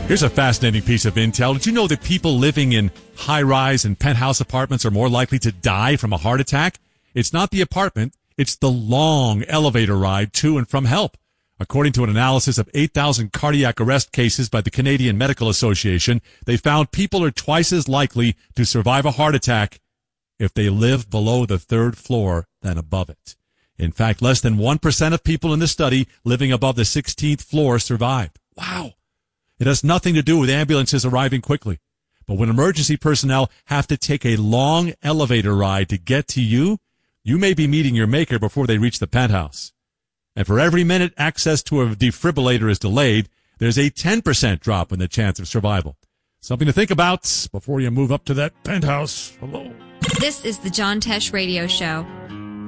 Here's a fascinating piece of intel. Did you know that people living in high-rise and penthouse apartments are more likely to die from a heart attack? It's not the apartment, it's the long elevator ride to and from help. According to an analysis of 8,000 cardiac arrest cases by the Canadian Medical Association, they found people are twice as likely to survive a heart attack if they live below the third floor than above it. In fact, less than 1% of people in the study living above the 16th floor survived. Wow. It has nothing to do with ambulances arriving quickly. But when emergency personnel have to take a long elevator ride to get to you, you may be meeting your maker before they reach the penthouse. And for every minute access to a defibrillator is delayed, there's a 10% drop in the chance of survival. Something to think about before you move up to that penthouse. Hello. This is the John Tesh Radio Show.